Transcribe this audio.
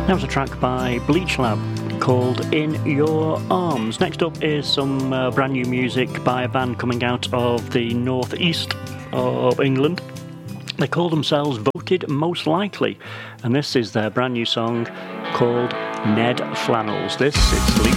That was a track by Bleach Lab called In Your Arms. Next up is some brand new music by a band coming out of the northeast of England. They call themselves Voted Most Likely, and this is their brand new song called Ned Flannels. This is Sleep.